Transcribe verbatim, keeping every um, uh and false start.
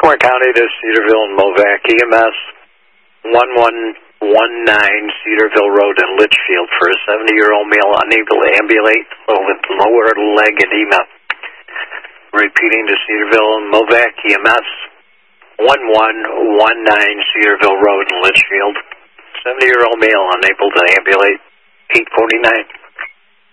Orange County to Cedarville and Movac, E M S one one one nine Cedarville Road in Litchfield for a seventy-year-old male unable to ambulate with lower leg edema. Repeating to Cedarville and Movac, E M S one one one nine Cedarville Road in Litchfield. seventy-year-old male unable to ambulate, eight forty-nine.